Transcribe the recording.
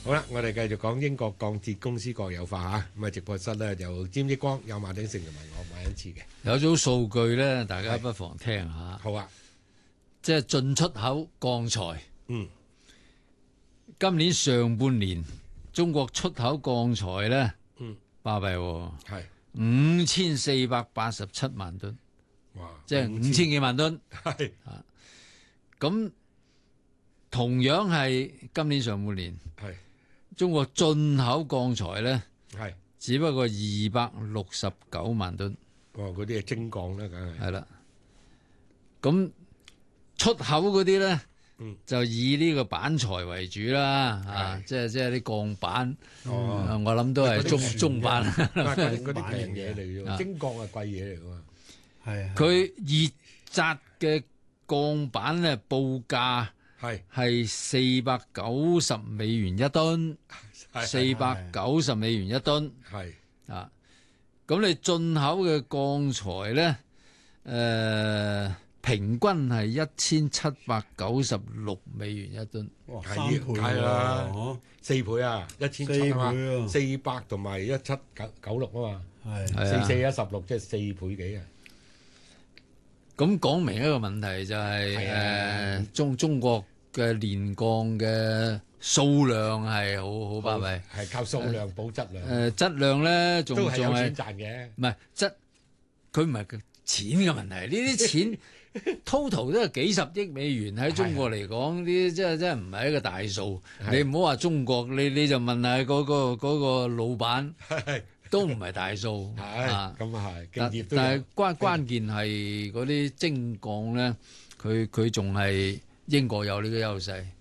好啦，我哋繼續講英國鋼鐵公司國有化嚇。咁啊，直播室咧有詹益光、有馬鼎盛同埋我馬恩賜嘅。 有組數據咧，大家不妨聽下。 好啊， 即係進出口鋼材。今年上半年中國出口鋼材咧，巴閉喎，係5487萬噸，哇！即係5000幾萬噸。係啊，咁同樣係今年上半年，係中國進口鋼材咧，係只不過269萬噸。 哦，嗰啲係精鋼啦，梗係。係啦， 咁出口嗰啲咧，就以呢個板材為主啦，即係啲鋼板。我諗都係中板。 嗰啲平嘢嚟嘅，精鋼係貴嘢嚟嘅嘛。係。 佢熱軋嘅鋼板咧，報價係490美元一噸，490美元一噸。係啊。咁你進口嘅鋼材咧，平均係1796美元一噸。 哇，3倍係啦，4倍啊，1700啊嘛，400同埋1796啊嘛，係4416，即係4倍幾啊！ 咁講明一個問題就係中國嘅煉鋼嘅數量係好巴閉， 係靠數量補質量。 質量咧仲係有錢賺嘅， 唔係佢唔係錢嘅問題。呢啲錢 total 都係幾十億美元喺中國嚟講，呢真係唔係一個大數。你唔好話中國，你就問下嗰個老闆，都唔係大數。 係咁啊係， 但係關鍵係嗰啲精鋼咧，佢仲係英國有呢個優勢。